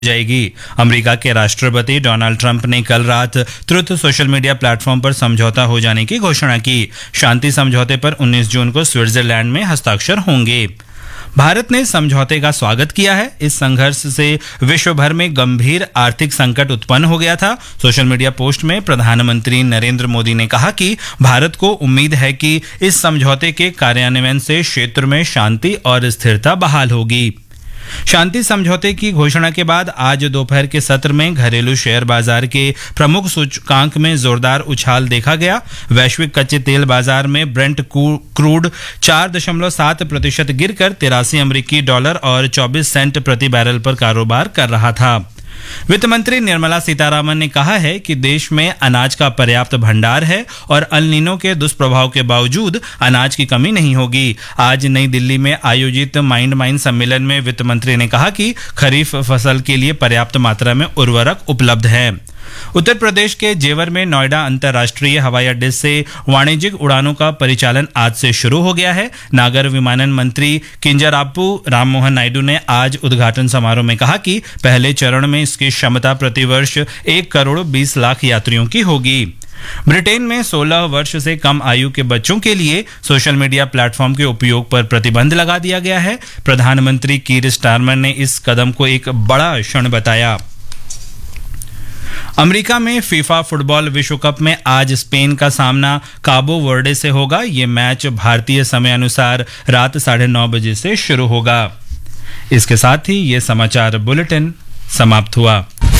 जाएगी। अमेरिका के राष्ट्रपति डोनाल्ड ट्रंप ने कल रात ट्रुथ सोशल मीडिया प्लेटफॉर्म पर समझौता हो जाने की घोषणा की। शांति समझौते पर 19 जून को स्विट्जरलैंड में हस्ताक्षर होंगे। भारत ने समझौते का स्वागत किया है। इस संघर्ष से विश्व भर में गंभीर आर्थिक संकट उत्पन्न हो गया था। सोशल मीडिया पोस्ट में प्रधानमंत्री नरेंद्र मोदी ने कहा कि भारत को उम्मीद है कि इस समझौते के कार्यान्वयन से क्षेत्र में शांति और स्थिरता बहाल होगी। शांति समझौते की घोषणा के बाद आज दोपहर के सत्र में घरेलू शेयर बाजार के प्रमुख सूचकांक में जोरदार उछाल देखा गया। वैश्विक कच्चे तेल बाजार में ब्रेंट क्रूड 4.7% गिरकर 83 अमेरिकी डॉलर और 24 सेंट प्रति बैरल पर कारोबार कर रहा था। वित्त मंत्री निर्मला सीतारामन ने कहा है कि देश में अनाज का पर्याप्त भंडार है और अल नीनो के दुष्प्रभाव के बावजूद अनाज की कमी नहीं होगी। आज नई दिल्ली में आयोजित माइंड माइन सम्मेलन में वित्त मंत्री ने कहा कि खरीफ फसल के लिए पर्याप्त मात्रा में उर्वरक उपलब्ध है। उत्तर प्रदेश के जेवर में नोएडा अंतर्राष्ट्रीय हवाई अड्डे से वाणिज्यिक उड़ानों का परिचालन आज से शुरू हो गया है। नागर विमानन मंत्री किंजरापू राममोहन नायडू ने आज उद्घाटन समारोह में कहा कि पहले चरण में इसकी क्षमता प्रतिवर्ष 1 करोड़ 20 लाख यात्रियों की होगी। ब्रिटेन में 16 वर्ष से कम आयु के बच्चों के लिए सोशल मीडिया प्लेटफॉर्म के उपयोग पर प्रतिबंध लगा दिया गया है। प्रधानमंत्री कीर स्टारमर ने इस कदम को एक बड़ा क्षण बताया। अमेरिका में फीफा फुटबॉल विश्व कप में आज स्पेन का सामना काबो वर्डे से होगा। ये मैच भारतीय समय अनुसार रात 9:30 बजे से शुरू होगा। इसके साथ ही ये समाचार बुलेटिन समाप्त हुआ।